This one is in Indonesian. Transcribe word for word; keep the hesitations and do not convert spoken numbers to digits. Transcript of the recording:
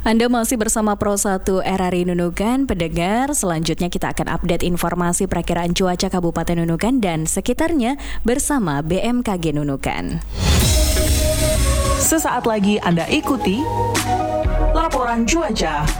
Anda masih bersama Pro satu R R I Nunukan. Pendengar, selanjutnya kita akan update informasi perakiraan cuaca Kabupaten Nunukan dan sekitarnya bersama B M K G Nunukan. Sesaat lagi Anda ikuti laporan cuaca